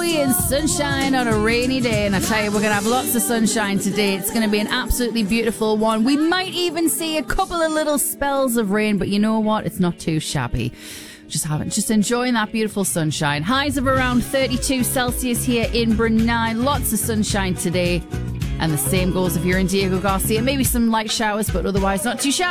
Joey and sunshine on a rainy day. And I tell you, we're going to have lots of sunshine today. It's going to be an absolutely beautiful one. We might even see a couple of little spells of rain, but you know what? It's not too shabby. Just enjoying that beautiful sunshine. Highs of around 32 Celsius here in Brunei. Lots of sunshine today. And the same goes if you're in Diego Garcia. Maybe some light showers, but otherwise not too shabby.